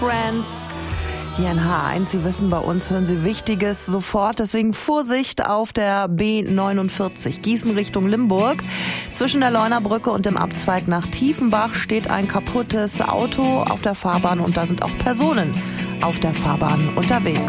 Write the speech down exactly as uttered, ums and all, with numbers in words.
Brands. Hier in H eins, Sie wissen, bei uns hören Sie Wichtiges sofort. Deswegen Vorsicht auf der B neunundvierzig, Gießen Richtung Limburg. Zwischen der Leunabrücke und dem Abzweig nach Tiefenbach steht ein kaputtes Auto auf der Fahrbahn und da sind auch Personen auf der Fahrbahn unterwegs.